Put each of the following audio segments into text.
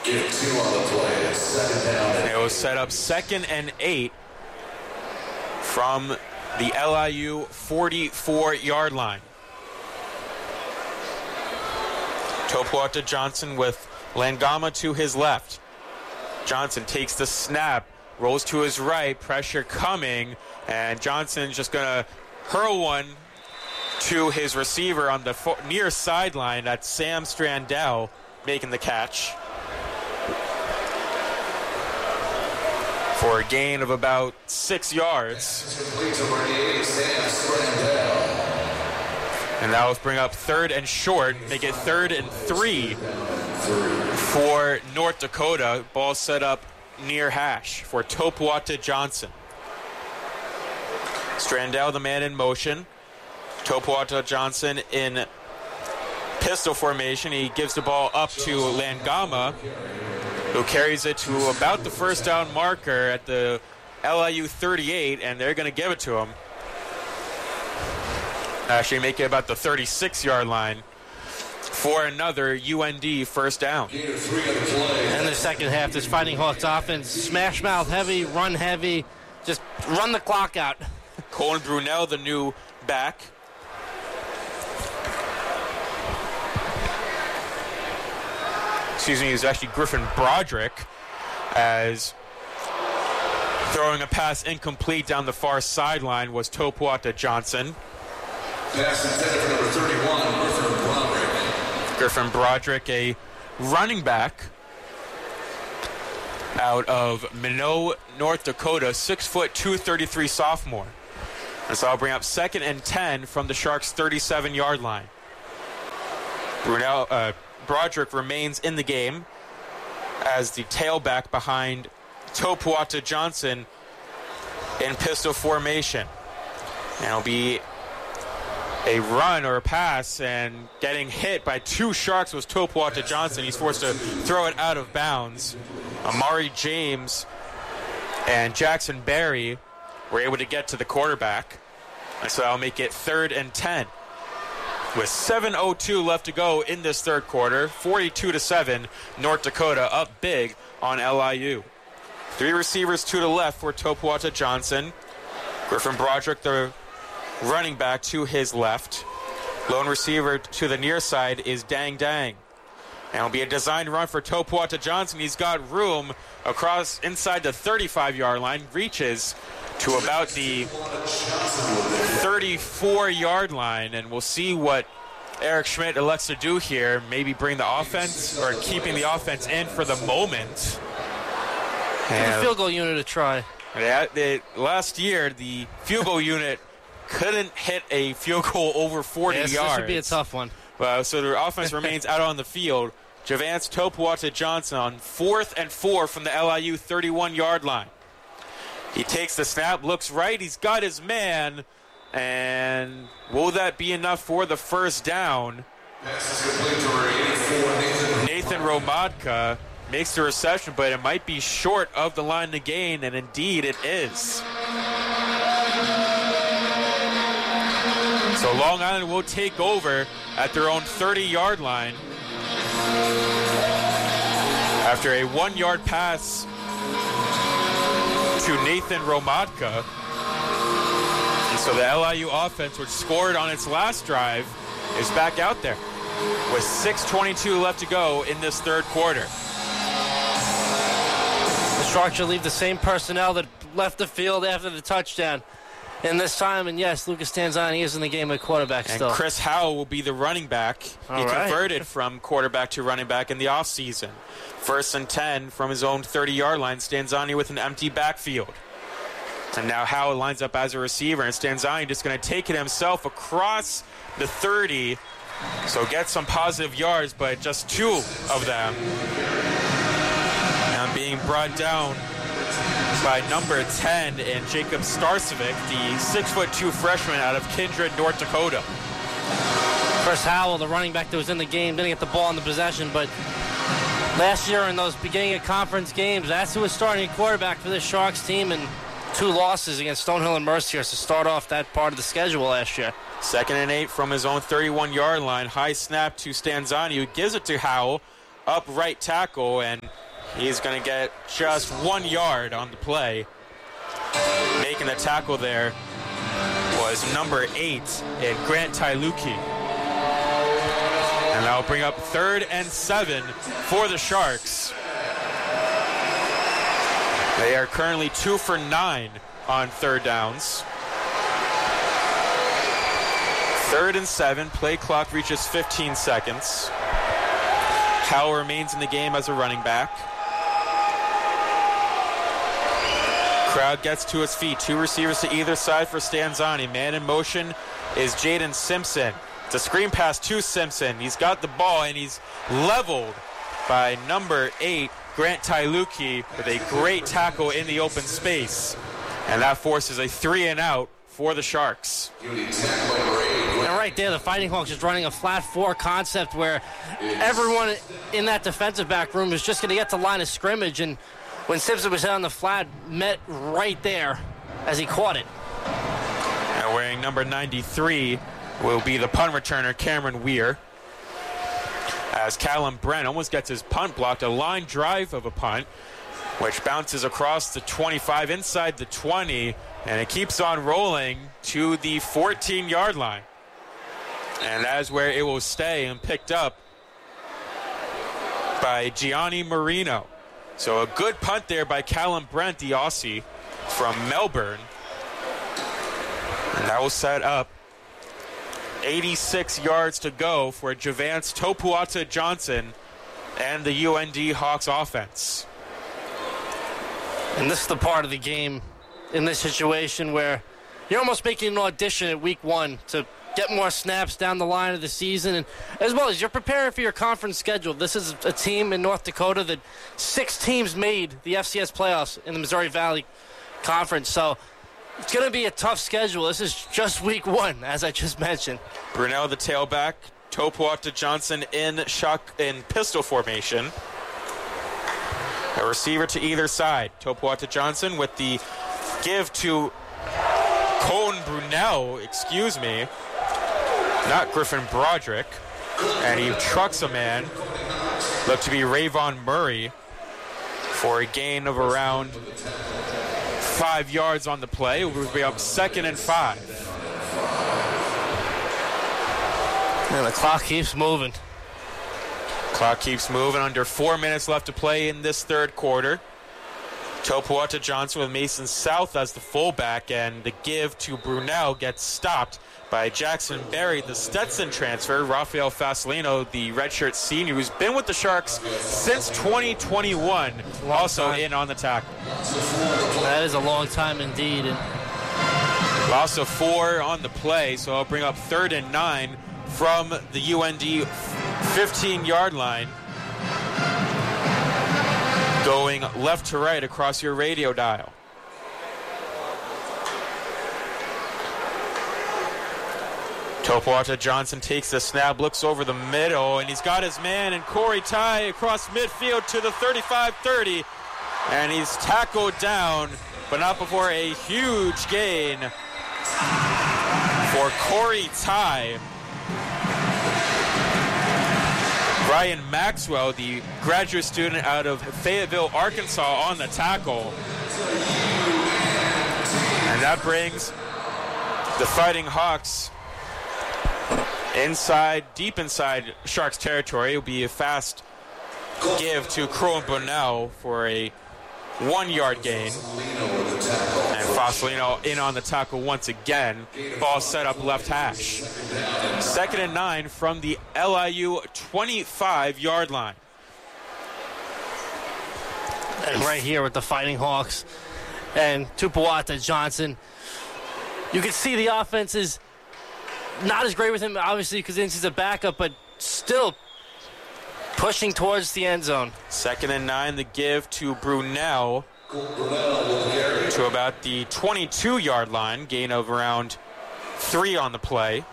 Get 2 on the play. It's 2nd down. It will set up 2nd and 8 from the LIU 44-yard line. Topuata Johnson with Langama to his left. Johnson takes the snap, rolls to his right, pressure coming, and Johnson's just going to hurl one to his receiver on the near sideline. That's Sam Strandell making the catch for a gain of about 6 yards. And that will bring up 3rd and short, make it 3rd and 3 for North Dakota. Ball set up near hash for Topuata Johnson. Strandell, the man in motion. Topuata Johnson in pistol formation. He gives the ball up to Langama, who carries it to about the first down marker at the LIU 38, and they're going to give it to him. Actually make it about the 36-yard line for another UND first down. In the second half, this Fighting Hawks offense, smash mouth heavy, run heavy, just run the clock out. Colin Brunel, the new back. Excuse me, it's actually Griffin Broderick, as throwing a pass incomplete down the far sideline was Topuata Johnson. Pass intended for number 31, Griffin Broderick. Griffin Broderick, a running back out of Minot, North Dakota, 6 foot 233 sophomore. And so I'll bring up 2nd and 10 from the Sharks' 37-yard line. Broderick remains in the game as the tailback behind Topuata Johnson in pistol formation. And it'll be a run or a pass, and getting hit by 2 Sharks was Topuata Johnson. He's forced to throw it out of bounds. Amari James and Jackson Berry were able to get to the quarterback. And so I'll make it 3rd and 10. With 7:02 left to go in this third quarter, 42-7, North Dakota up big on LIU. 3 receivers to the left for Topuata Johnson. Griffin Broderick, the running back, to his left. Lone receiver to the near side is Dang Dang. And it'll be a designed run for Topuata Johnson. He's got room across inside the 35-yard line, reaches to about the 34-yard line, and we'll see what Eric Schmidt elects to do here. Maybe bring the offense, or keeping the offense in for the moment. Give the field goal unit a try. Last year, the field goal unit couldn't hit a field goal over 40 yards. This would be a tough one. So the offense remains out on the field. Javance Topuata Johnson on 4th and 4 from the LIU 31-yard line. He takes the snap, looks right, he's got his man, and will that be enough for the first down? Nathan Romadka makes the reception, but it might be short of the line to gain, and indeed it is. So Long Island will take over at their own 30-yard line after a 1-yard pass to Nathan Romadka. And so the LIU offense, which scored on its last drive, is back out there with 6:22 left to go in this third quarter. The Sharks will leave the same personnel that left the field after the touchdown in this time. And yes, Lucas Tanzani is in the game at quarterback still. And Chris Howell will be the running back. He converted from quarterback to running back in the offseason. 1st and 10 from his own 30-yard line. Stanzani with an empty backfield. And now Howell lines up as a receiver, and Stanzani just going to take it himself across the 30. So get some positive yards, but just 2 of them. Now being brought down by number 10 and Jacob Starcevic, the 6'2" freshman out of Kindred, North Dakota. Chris Howell, the running back that was in the game, didn't get the ball in the possession, but last year in those beginning of conference games, that's who was starting at quarterback for this Sharks team, and 2 losses against Stonehill and Mercier to start off that part of the schedule last year. 2nd and 8 from his own 31-yard line. High snap to Stanzani, who gives it to Howell. upright tackle, and he's going to get just 1 yard on the play. Making the tackle there was number 8 in Grant Tyluki. And that'll bring up 3rd and 7 for the Sharks. They are currently 2 for 9 on third downs. 3rd and 7. Play clock reaches 15 seconds. Howell remains in the game as a running back. Crowd gets to his feet. 2 receivers to either side for Stanzani. Man in motion is Jaden Simpson. It's a screen pass to Simpson. He's got the ball, and he's leveled by number 8, Grant Tyluki, with a great tackle in the open space. And that forces a 3-and-out for the Sharks. And right there, the Fighting Hawks is running a flat 4 concept where everyone in that defensive back room is just going to get to line of scrimmage, and when Simpson was hit on the flat, met right there as he caught it. And wearing number 93 will be the punt returner, Cameron Weir. As Callum Brent almost gets his punt blocked, a line drive of a punt, which bounces across the 25 inside the 20, and it keeps on rolling to the 14-yard line. And that is where it will stay, and picked up by Gianni Marino. So a good punt there by Callum Brent, the Aussie from Melbourne. And that will set up 86 yards to go for Javance Topuata Johnson and the UND Hawks offense. And this is the part of the game in this situation where you're almost making an audition at week 1 to get more snaps down the line of the season, and as well as you're preparing for your conference schedule. This is a team in North Dakota that 6 teams made the FCS playoffs in the Missouri Valley Conference, so it's going to be a tough schedule. This is just week 1, as I just mentioned. Brunel, the tailback, Topuata Johnson in pistol formation. A receiver to either side. Topuata Johnson with the give to Colin Brunel, not Griffin Broderick. And he trucks a man, looked to be Rayvon Murray, for a gain of around 5 yards on the play. It will be up 2nd and 5. And the clock keeps moving. Clock keeps moving. Under 4 minutes left to play in this third quarter. Topuata Johnson with Mason South as the fullback, and the give to Brunel gets stopped by Jackson Berry, the Stetson transfer. Rafael Fasolino, the redshirt senior, who's been with the Sharks since 2021, also in on the tackle. That is a long time indeed. And also 4 on the play, so I'll bring up 3rd and 9 from the UND 15-yard line. Going left to right across your radio dial. Topuata Johnson takes the snap, looks over the middle, and he's got his man, and Corey Ty across midfield to the 35-30, and he's tackled down, but not before a huge gain for Corey Ty. Brian Maxwell, the graduate student out of Fayetteville, Arkansas, on the tackle. And that brings the Fighting Hawks deep inside Sharks territory. It will be a fast give to Crow Brunel for a 1-yard gain. And Fasolino in on the tackle once again. Ball set up left hash. 2nd and 9 from the LIU 25-yard line. And right here with the Fighting Hawks and Topuata Johnson, you can see the offense is not as great with him, obviously, because he's a backup, but still pushing towards the end zone. 2nd and 9, the give to Brunel to about the 22-yard line, gain of around 3 on the play.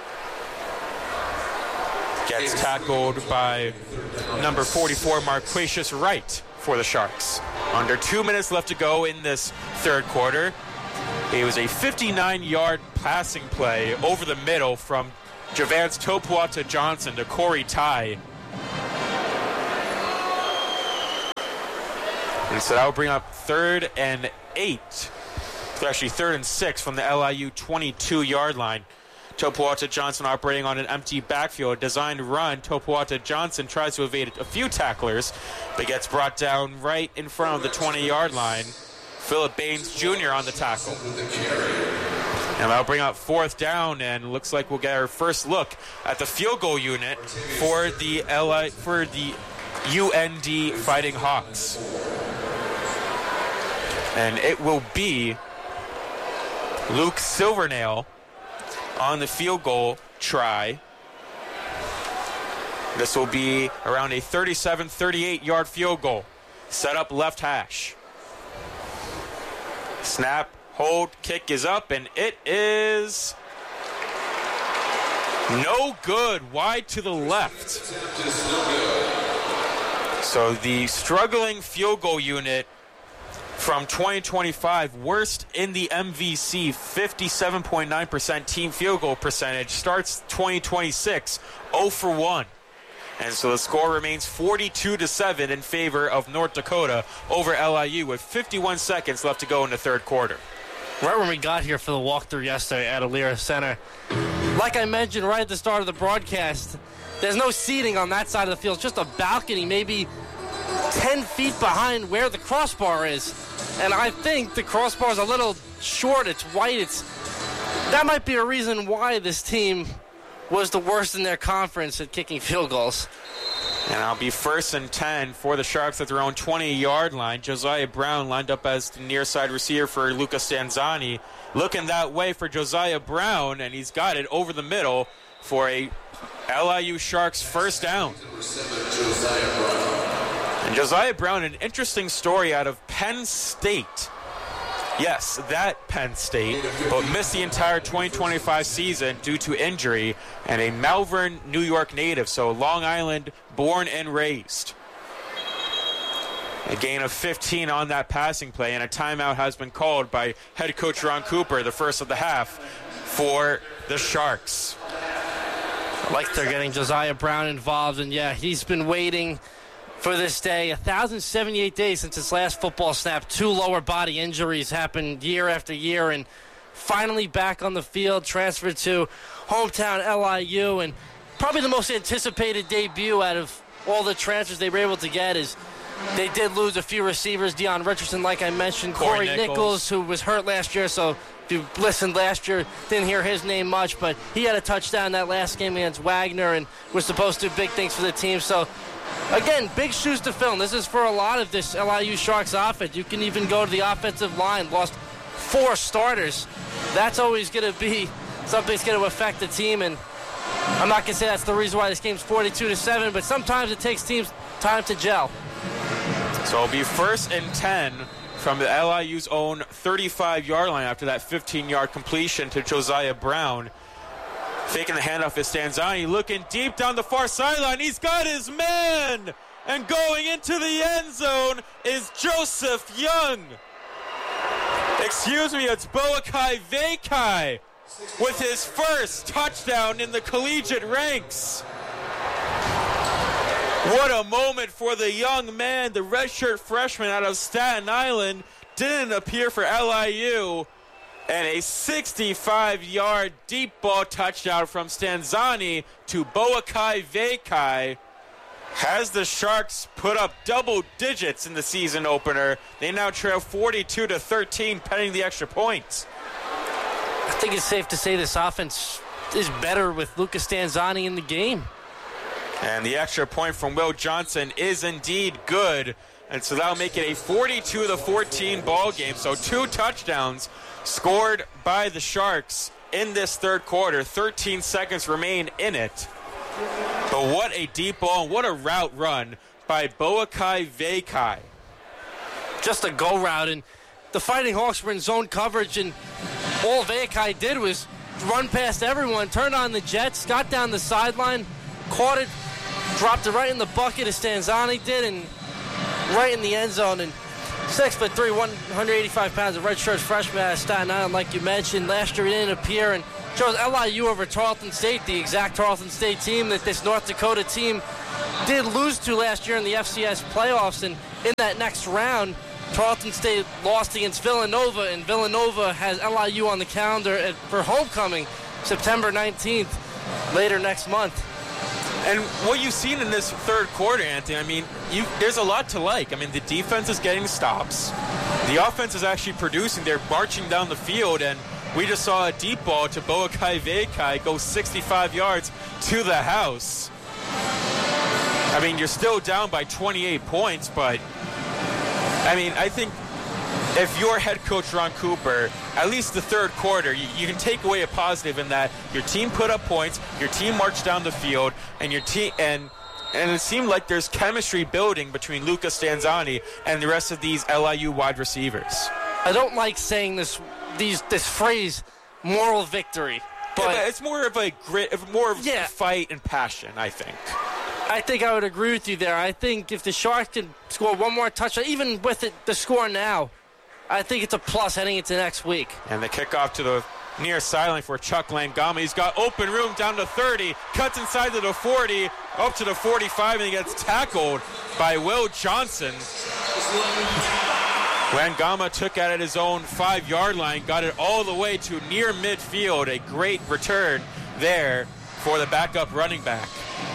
Gets tackled by number 44, Marquacious Wright, for the Sharks. Under 2 minutes left to go in this third quarter. It was a 59-yard passing play over the middle from Javance Topuata Johnson to Corey Ty. And so that will bring up 3rd and 8. Actually, 3rd and 6 from the LIU 22-yard line. Topuata Johnson operating on an empty backfield. Designed run. Topuata Johnson tries to evade a few tacklers, but gets brought down right in front of the 20-yard line. Philip Baines Jr. on the tackle. And that'll bring up 4th down, and looks like we'll get our first look at the field goal unit for the UND Fighting Hawks. And it will be Luke Silvernail on the field goal try. This will be around a 38-yard field goal. Set up left hash. Snap, hold, kick is up, and it is no good. Wide to the left. So the struggling field goal unit from 2025, worst in the MVC, 57.9% team field goal percentage, starts 2026 0 for 1. And so the score remains 42-7 in favor of North Dakota over LIU with 51 seconds left to go in the third quarter. Right when we got here for the walkthrough yesterday at Alira Center, like I mentioned right at the start of the broadcast, there's no seating on that side of the field. It's just a balcony, maybe 10 feet behind where the crossbar is. And I think the crossbar is a little short. It's white. That might be a reason why this team was the worst in their conference at kicking field goals. And I'll be 1st and 10 for the Sharks at their own 20-yard line. Josiah Brown lined up as the near side receiver for Luca Stanzani. Looking that way for Josiah Brown, and he's got it over the middle for a LIU Sharks first down. And Josiah Brown, an interesting story out of Penn State. Yes, that Penn State, but missed the entire 2025 season due to injury, and a Malvern, New York native, so Long Island born and raised. A gain of 15 on that passing play, and a timeout has been called by head coach Ron Cooper, the first of the half, for the Sharks. I like they're getting Josiah Brown involved, and yeah, he's been waiting for this day. 1,078 days since his last football snap. 2 lower body injuries happened year after year, and finally back on the field, transferred to hometown LIU, and probably the most anticipated debut out of all the transfers they were able to get is they did lose a few receivers. Deion Richardson, like I mentioned, Corey Nichols, who was hurt last year, so if you listened last year, didn't hear his name much, but he had a touchdown that last game against Wagner and was supposed to do big things for the team. So again, big shoes to fill. And this is for a lot of this LIU Sharks offense. You can even go to the offensive line. Lost 4 starters. That's always going to be something that's going to affect the team. And I'm not going to say that's the reason why this game's 42-7, but sometimes it takes teams time to gel. So it'll be 1st and 10 from the LIU's own 35-yard line after that 15-yard completion to Josiah Brown. Faking the handoff is Stanzani, looking deep down the far sideline. He's got his man! And going into the end zone is Joseph Young. Excuse me, it's Boakai Veikai with his first touchdown in the collegiate ranks. What a moment for the young man. The redshirt freshman out of Staten Island didn't appear for LIU. And a 65-yard deep ball touchdown from Stanzani to Boakai Veikai has the Sharks put up double digits in the season opener. They now trail 42-13 pending the extra points. I think it's safe to say this offense is better with Lucas Stanzani in the game. And the extra point from Will Johnson is indeed good. And so that'll make it a 42-14 ball game. So 2 touchdowns scored by the Sharks in this third quarter. 13 seconds remain in it. But what a deep ball and what a route run by Boakai Veikai. Just a go route, and the Fighting Hawks were in zone coverage, and all Veikai did was run past everyone, turned on the jets, got down the sideline, caught it, dropped it right in the bucket as Stanzani did, and right in the end zone. And 6'3", 185 pounds, a redshirt freshman out of Staten Island, like you mentioned. Last year he didn't appear, and chose LIU over Tarleton State, the exact Tarleton State team that this North Dakota team did lose to last year in the FCS playoffs. And in that next round, Tarleton State lost against Villanova, and Villanova has LIU on the calendar for homecoming September 19th, later next month. And what you've seen in this third quarter, Anthony, I mean, there's a lot to like. I mean, the defense is getting stops. The offense is actually producing. They're marching down the field, and we just saw a deep ball to Boakai Veikai go 65 yards to the house. I mean, you're still down by 28 points, but, I mean, I think if you're head coach Ron Cooper, at least the third quarter, you can take away a positive in that your team put up points, your team marched down the field, and your team and it seemed like there's chemistry building between Luca Stanzani and the rest of these LIU wide receivers. I don't like saying this phrase, moral victory, but it's more of a fight and passion, I think. I think I would agree with you there. I think if the Sharks can score one more touchdown, even with the score now, I think it's a plus heading into next week. And the kickoff to the near sideline for Chuck Langama. He's got open room down to 30, cuts inside to the 40, up to the 45, and he gets tackled by Will Johnson. Langama took it at his own 5-yard line, got it all the way to near midfield. A great return there for the backup running back.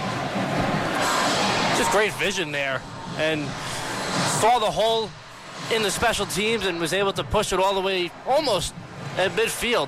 Just great vision there, and saw the hole in the special teams and was able to push it all the way almost at midfield.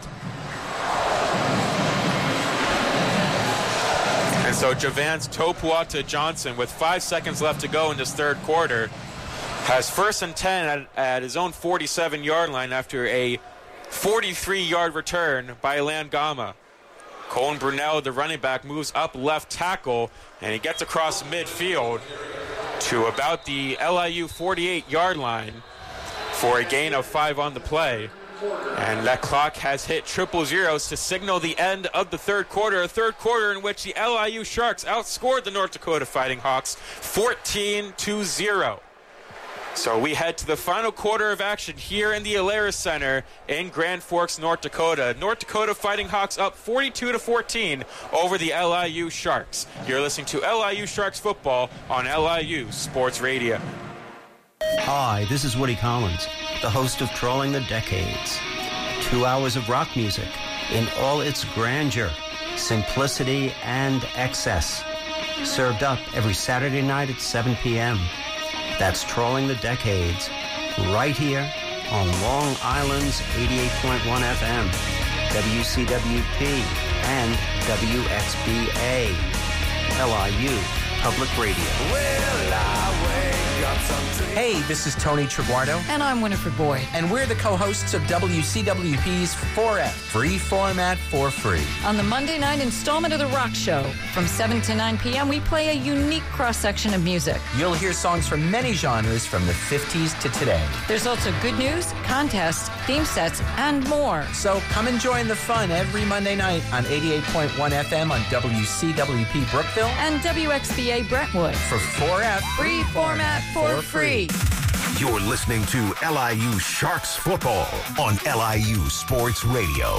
And so Javance Topuata Johnson, with 5 seconds left to go in this third quarter, has 1st and 10 at his own 47-yard line after a 43-yard return by Langama. Colin Brunell, the running back, moves up left tackle, and he gets across midfield to about the LIU 48-yard line for a gain of 5 on the play. And that clock has hit triple zeros to signal the end of the third quarter, a third quarter in which the LIU Sharks outscored the North Dakota Fighting Hawks 14-0. So we head to the final quarter of action here in the Alaris Center in Grand Forks, North Dakota. North Dakota Fighting Hawks up 42-14 over the LIU Sharks. You're listening to LIU Sharks football on LIU Sports Radio. Hi, this is Woody Collins, the host of Trolling the Decades. 2 hours of rock music in all its grandeur, simplicity, and excess. Served up every Saturday night at 7 p.m. That's Trolling the Decades, right here on Long Island's 88.1 FM, WCWP, and WXBA, LIU Public Radio. Hey, this is Tony Triguardo. And I'm Winifred Boyd. And we're the co-hosts of WCWP's 4F, Free Format for Free. On the Monday night installment of The Rock Show, from 7 to 9 p.m., we play a unique cross-section of music. You'll hear songs from many genres from the 50s to today. There's also good news, contests, theme sets, and more. So come and join the fun every Monday night on 88.1 FM on WCWP Brookville and WXBA Brentwood. For 4F, Free Format for Free. You're listening to LIU Sharks football on LIU Sports Radio.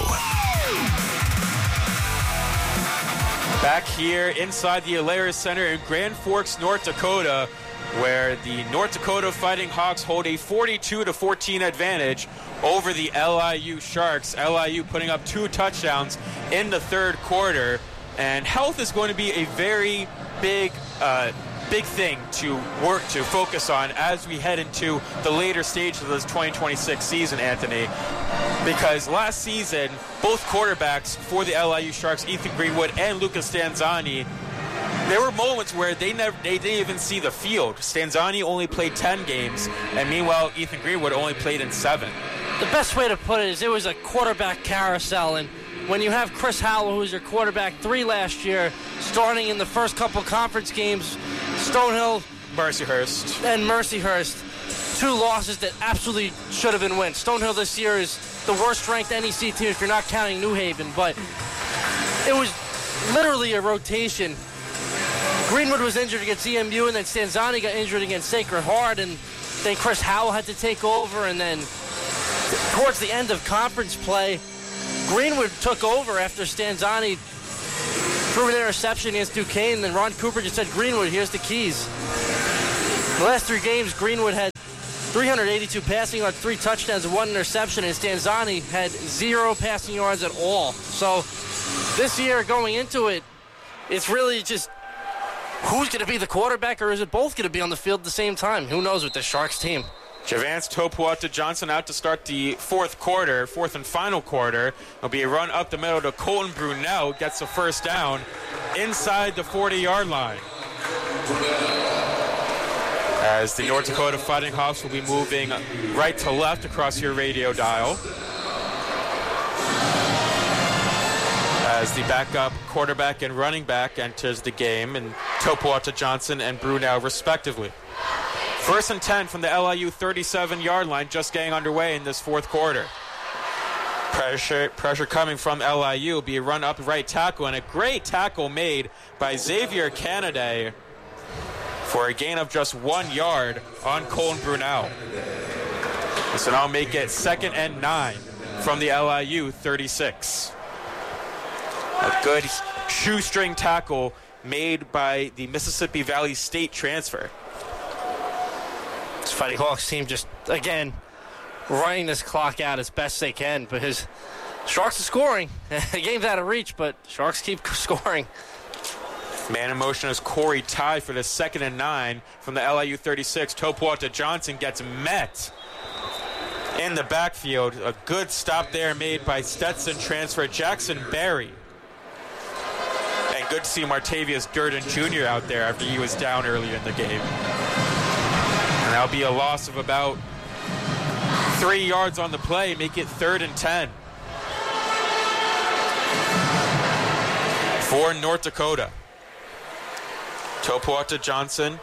Back here inside the Alaris Center in Grand Forks, North Dakota, where the North Dakota Fighting Hawks hold a 42-14 advantage over the LIU Sharks. LIU putting up 2 touchdowns in the third quarter. And health is going to be a very big thing to focus on as we head into the later stage of this 2026 season, Anthony. Because last season, both quarterbacks for the LIU Sharks, Ethan Greenwood and Lucas Stanzani, there were moments where they didn't even see the field. Stanzani only played 10 games, and meanwhile, Ethan Greenwood only played in 7. The best way to put it is it was a quarterback carousel, and when you have Chris Howell, who was your quarterback 3 last year, starting in the first couple conference games, Stonehill, Mercyhurst, and Mercyhurst, 2 losses that absolutely should have been wins. Stonehill this year is the worst-ranked NEC team if you're not counting New Haven, but it was literally a rotation. Greenwood was injured against EMU, and then Stanzani got injured against Sacred Heart, and then Chris Howell had to take over, and then towards the end of conference play, Greenwood took over after Stanzani threw an interception against Duquesne. Then Ron Cooper just said, Greenwood, here's the keys. The last 3 games, Greenwood had 382 passing yards, 3 touchdowns, and 1 interception, and Stanzani had 0 passing yards at all. So this year going into it, it's really just who's going to be the quarterback, or is it both going to be on the field at the same time? Who knows with the Sharks team? Javance Topuata Johnson out to start the fourth and final quarter. It'll be a run up the middle to Colton Brunel, gets the first down inside the 40-yard line. As the North Dakota Fighting Hawks will be moving right to left across your radio dial. As the backup quarterback and running back enters the game, and Topuata Johnson and Brunel respectively. 1st and 10 from the LIU 37-yard line, just getting underway in this fourth quarter. Pressure coming from LIU will be a run up right tackle, and a great tackle made by Xavier Canaday for a gain of just 1 yard on Colton Brunel. So now make it 2nd and 9 from the LIU 36. A good shoestring tackle made by the Mississippi Valley State transfer. This Fighting Hawks team just, again, running this clock out as best they can because Sharks are scoring. The game's out of reach, but Sharks keep scoring. Man in motion is Corey Ty for the 2nd and 9 from the LIU 36. Topuata Johnson gets met in the backfield. A good stop there made by Stetson transfer Jackson Berry. And good to see Martavius Durden Jr. out there after he was down earlier in the game. And that'll be a loss of about 3 yards on the play, make it 3rd and 10 for North Dakota. Topuata Johnson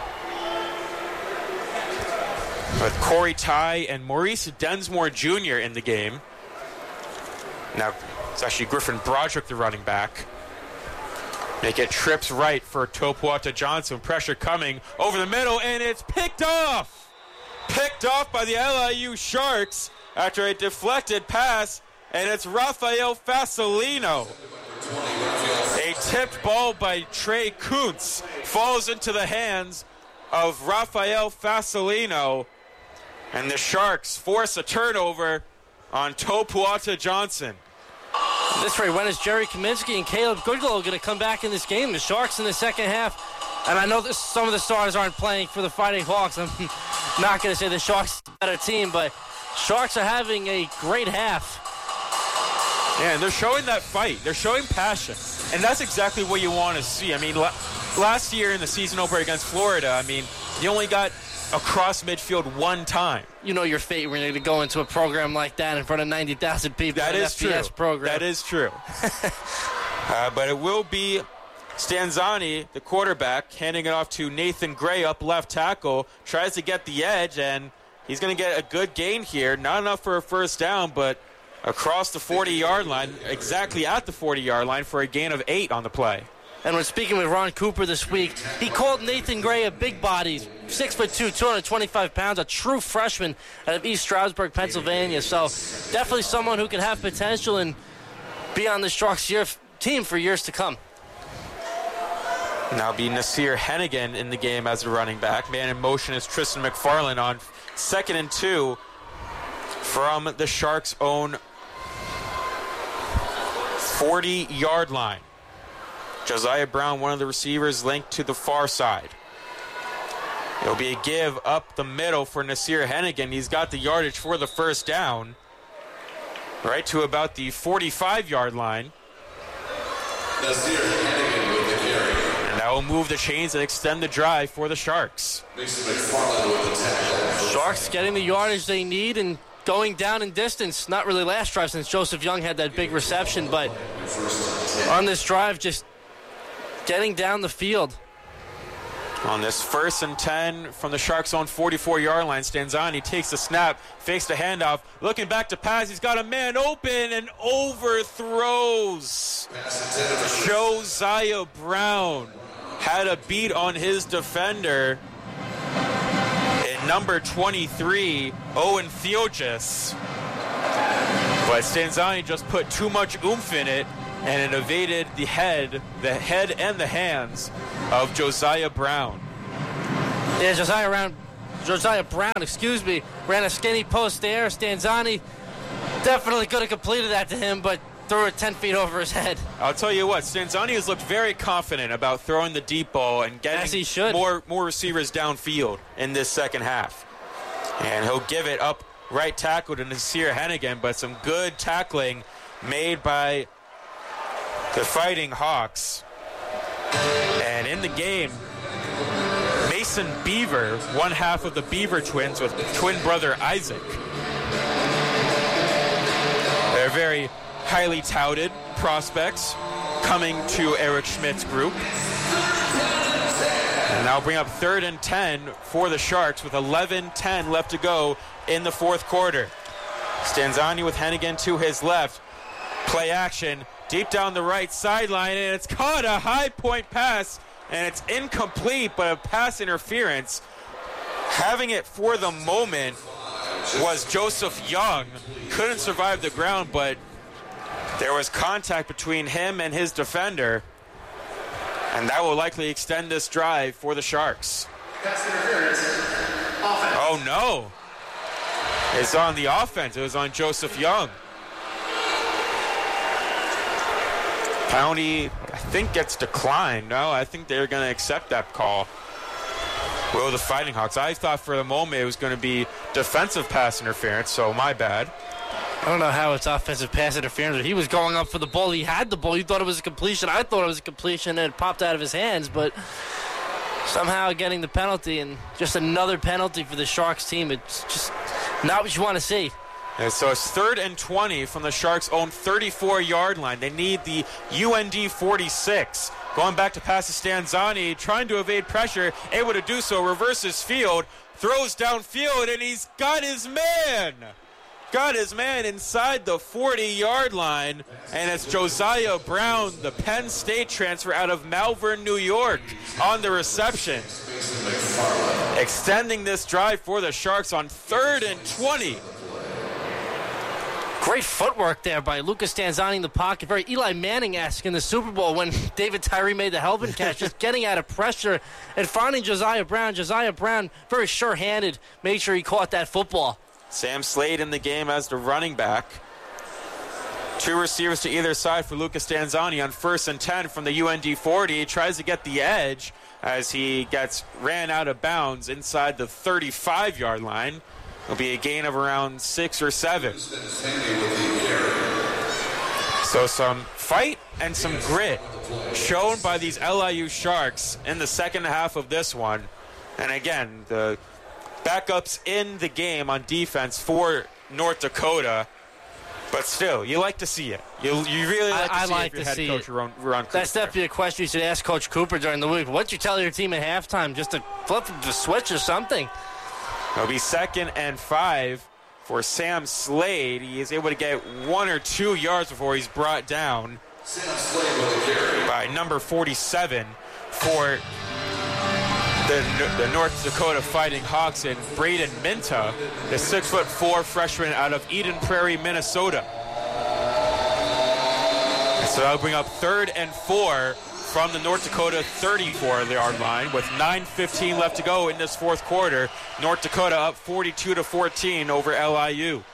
with Corey Ty and Maurice Densmore Jr. in the game. Now, it's actually Griffin Broderick, the running back. Make it trips right for Topuata Johnson. Pressure coming over the middle, and it's picked off! Picked off by the LIU Sharks after a deflected pass, and it's Rafael Fasolino. A tipped ball by Trey Kuntz falls into the hands of Rafael Fasolino, and the Sharks force a turnover on Topuata Johnson. This rate, when is Jerry Kaminsky and Caleb Goodlow going to come back in this game? The Sharks in the second half, and I know some of the stars aren't playing for the Fighting Hawks. I'm not going to say the Sharks are a better team, but Sharks are having a great half. Yeah, and they're showing that fight. They're showing passion. And that's exactly what you want to see. I mean, last year in the season opener against Florida, I mean, you only got across midfield one time. You know your fate when you're going to go into a program like that in front of 90,000 people. That is true. Program. That is true. But it will be Stanzani, the quarterback, handing it off to Nathan Gray up left tackle. Tries to get the edge, and he's going to get a good gain here. Not enough for a first down, but across the 40-yard line, exactly at the 40-yard line for a gain of 8 on the play. And when speaking with Ron Cooper this week, he called Nathan Gray a big body, 6'2", 225 pounds, a true freshman out of East Stroudsburg, Pennsylvania. So definitely someone who can have potential and be on the Sharks team for years to come. Now be Nasir Hennigan in the game as a running back. Man in motion is Tristan McFarland on 2nd and 2 from the Sharks' own 40-yard line. Josiah Brown, one of the receivers, linked to the far side. It'll be a give up the middle for Nasir Hennigan. He's got the yardage for the first down, right to about the 45-yard line. Nasir Hennigan with the carry. And that will move the chains and extend the drive for the Sharks. Mason McFarland with the tackle. Sharks getting the yardage they need and going down in distance. Not really last drive since Joseph Young had that big reception, but on this drive, just getting down the field. On this 1st and 10 from the Sharks' own 44-yard line, Stanzani takes the snap, fakes the handoff, looking back to pass. He's got a man open and overthrows. Josiah Brown had a beat on his defender in number 23, Owen Theogis. But Stanzani just put too much oomph in it, and it evaded the head and the hands of Josiah Brown. Yeah, Josiah Brown Josiah Brown, ran a skinny post there. Stanzani definitely could have completed that to him, but threw it 10 feet over his head. I'll tell you what, Stanzani has looked very confident about throwing the deep ball and getting more receivers downfield in this second half. And he'll give it up right tackle to Nasir Hennigan, but some good tackling made by the Fighting Hawks. And in the game, Mason Beaver, one half of the Beaver twins with twin brother Isaac. They're very highly touted prospects coming to Eric Schmidt's group. And now bring up 3rd and 10 for the Sharks with 11:10 left to go in the fourth quarter. Stanzani with Hennigan to his left. Play action deep down the right sideline, and it's caught a high point pass, and it's incomplete, but a pass interference. Having it for the moment was Joseph Young. Couldn't survive the ground, but there was contact between him and his defender, and that will likely extend this drive for the Sharks. Oh, no. It's on the offense. It was on Joseph Young. Penalty, I think, gets declined. No, I think they're going to accept that call. Will the Fighting Hawks? I thought for the moment it was going to be defensive pass interference, so my bad. I don't know how it's offensive pass interference. He was going up for the ball. He had the ball. He thought it was a completion. I thought it was a completion, and it popped out of his hands. But somehow getting the penalty, and just another penalty for the Sharks team. It's just not what you want to see. And so it's 3rd and 20 from the Sharks' own 34-yard line. They need the UND 46. Going back to pass to Stanzani, trying to evade pressure, able to do so, reverses field, throws downfield, and he's got his man. Got his man inside the 40-yard line, and it's Josiah Brown, the Penn State transfer out of Malvern, New York, on the reception. Extending this drive for the Sharks on 3rd and 20. Great footwork there by Lucas Stanzani in the pocket. Very Eli Manning-esque in the Super Bowl when David Tyree made the helmet catch, just getting out of pressure and finding Josiah Brown. Josiah Brown, very sure-handed, made sure he caught that football. Sam Slade in the game as the running back. 2 receivers to either side for Lucas Stanzani on 1st and 10 from the UND 40. He tries to get the edge as he gets ran out of bounds inside the 35-yard line. It'll be a gain of around 6 or 7. So some fight and some grit shown by these LIU Sharks in the second half of this one. And again, the backups in the game on defense for North Dakota. But still, you like to see it. You really like to see it if you're head coach Ron Cooper. That's definitely a question you should ask Coach Cooper during the week. What'd you tell your team at halftime? Just to flip the switch or something? It'll be 2nd and 5 for Sam Slade. He is able to get 1 or 2 yards before he's brought down by number 47 for the North Dakota Fighting Hawks and Braden Minta, the 6'4" freshman out of Eden Prairie, Minnesota. And so that'll bring up 3rd and 4 from the North Dakota 34-yard line with 9:15 left to go in this fourth quarter. North Dakota up 42-14 over LIU.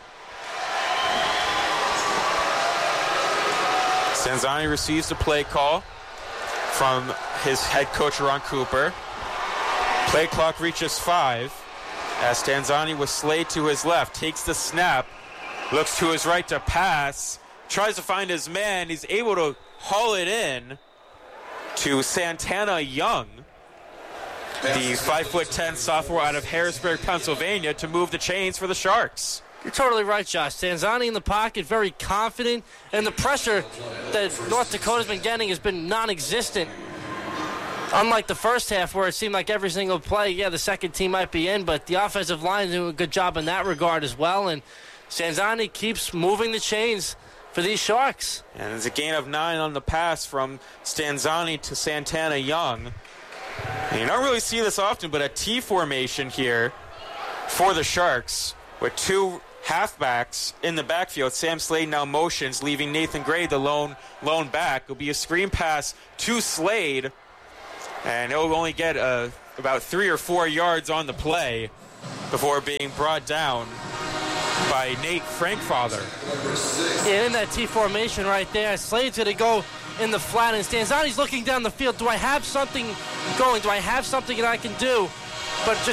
Stanzani receives the play call from his head coach Ron Cooper. Play clock reaches 5 as Stanzani with Slade to his left takes the snap, looks to his right to pass, tries to find his man. He's able to haul it in to Santana Young, the 5'10" sophomore out of Harrisburg, Pennsylvania, to move the chains for the Sharks. You're totally right, Josh. Stanzani in the pocket, very confident, and the pressure that North Dakota's been getting has been non-existent. Unlike the first half where it seemed like every single play, the second team might be in, but the offensive line is doing a good job in that regard as well, and Stanzani keeps moving the chains for these Sharks. And it's a gain of 9 on the pass from Stanzani to Santana Young. And you don't really see this often, but a T formation here for the Sharks with 2 halfbacks in the backfield. Sam Slade now motions, leaving Nathan Gray the lone back. It'll be a screen pass to Slade, and it'll only get about 3 or 4 yards on the play. before being brought down by Nate Frankfather. Yeah, in that T formation right there, Slade's going to go in the flat and stands out. He's looking down the field. Do I have something going? Do I have something that I can do? But just